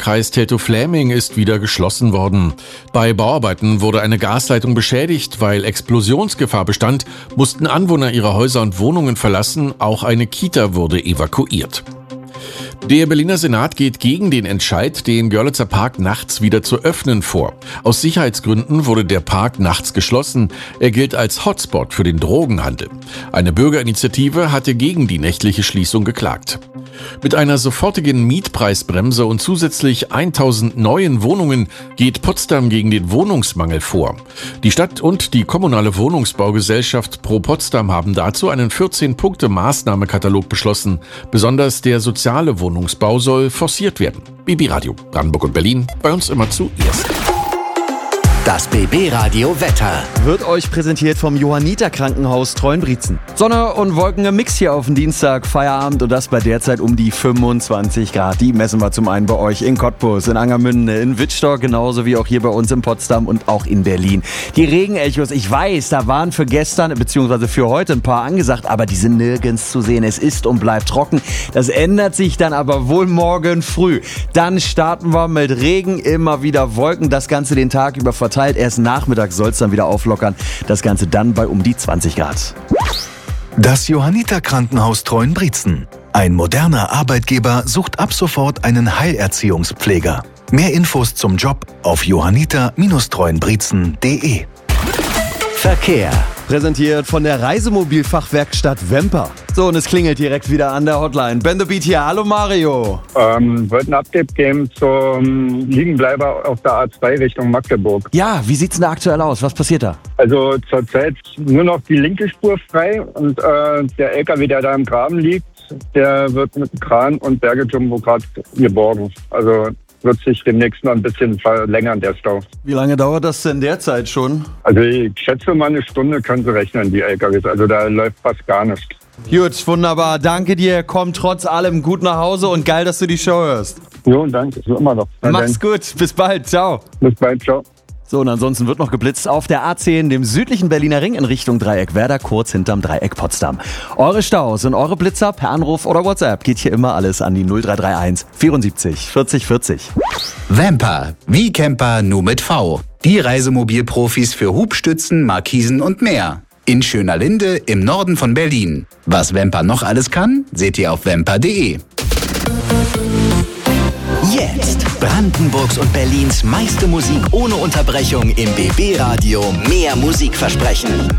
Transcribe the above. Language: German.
Kreis Teltow-Fläming ist wieder geschlossen worden. Bei Bauarbeiten wurde eine Gasleitung beschädigt. Weil Explosionsgefahr bestand, mussten Anwohner ihre Häuser und Wohnungen verlassen. Auch eine Kita wurde evakuiert. Der Berliner Senat geht gegen den Entscheid, den Görlitzer Park nachts wieder zu öffnen, vor. Aus Sicherheitsgründen wurde der Park nachts geschlossen. Er gilt als Hotspot für den Drogenhandel. Eine Bürgerinitiative hatte gegen die nächtliche Schließung geklagt. Mit einer sofortigen Mietpreisbremse und zusätzlich 1000 neuen Wohnungen geht Potsdam gegen den Wohnungsmangel vor. Die Stadt und die kommunale Wohnungsbaugesellschaft Pro Potsdam haben dazu einen 14-Punkte-Maßnahmekatalog beschlossen. Besonders der soziale Wohnungsbau soll forciert werden. BB Radio Brandenburg und Berlin, bei uns immer zuerst. Das BB Radio Wetter wird euch präsentiert vom Johanniter Krankenhaus Treuenbrietzen. Sonne und Wolken im Mix hier auf den Dienstag, Feierabend und das bei derzeit um die 25 Grad. Die messen wir zum einen bei euch in Cottbus, in Angermünde, in Wittstock, genauso wie auch hier bei uns in Potsdam und auch in Berlin. Die Regenechos, ich weiß, da waren für gestern bzw. für heute ein paar angesagt, aber die sind nirgends zu sehen. Es ist und bleibt trocken. Das ändert sich dann aber wohl morgen früh. Dann starten wir mit Regen, immer wieder Wolken, das Ganze den Tag über verteilt. Erst nachmittags soll es dann wieder auflockern. Das Ganze dann bei um die 20 Grad. Das Johanniter Krankenhaus Treuenbrietzen. Ein moderner Arbeitgeber sucht ab sofort einen Heilerziehungspfleger. Mehr Infos zum Job auf johanniter-treuenbrietzen.de. Verkehr. Präsentiert von der Reisemobilfachwerkstatt Wemper. So, und es klingelt direkt wieder an der Hotline. Ben the Beat hier. Hallo Mario. Wollte ein Update geben zum Liegenbleiber auf der A2 Richtung Magdeburg. Ja, wie sieht's denn da aktuell aus? Was passiert da? Also zurzeit nur noch die linke Spur frei und der LKW, der da im Graben liegt, der wird mit Kran und Bergejumbo gerade geborgen. Also wird sich demnächst noch ein bisschen verlängern, der Stau. Wie lange dauert das denn derzeit schon? Also ich schätze mal eine Stunde können Sie rechnen, die LKWs. Also da läuft fast gar nichts. Gut, wunderbar. Danke dir. Komm trotz allem gut nach Hause und geil, dass du die Show hörst. Jo, danke. So immer noch. Mach's gut. Bis bald. Ciao. Bis bald. Ciao. So, und ansonsten wird noch geblitzt auf der A10, dem südlichen Berliner Ring in Richtung Dreieck Werder, kurz hinterm Dreieck Potsdam. Eure Staus und eure Blitzer per Anruf oder WhatsApp geht hier immer alles an die 0331 74 40 40. Vamper, wie Camper nur mit V. Die Reisemobilprofis für Hubstützen, Markisen und mehr. In Schönerlinde im Norden von Berlin. Was Vamper noch alles kann, seht ihr auf vamper.de. Jetzt Brandenburgs und Berlins meiste Musik ohne Unterbrechung im BB Radio. Mehr Musikversprechen.